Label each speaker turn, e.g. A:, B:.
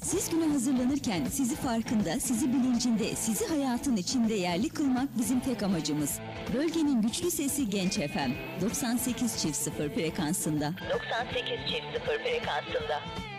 A: Siz güne hazırlanırken sizi farkında, sizi bilincinde, sizi hayatın içinde yerli kılmak bizim tek amacımız. Bölgenin güçlü sesi Genç FM 98.0 frekansında.
B: 98.0 frekansında.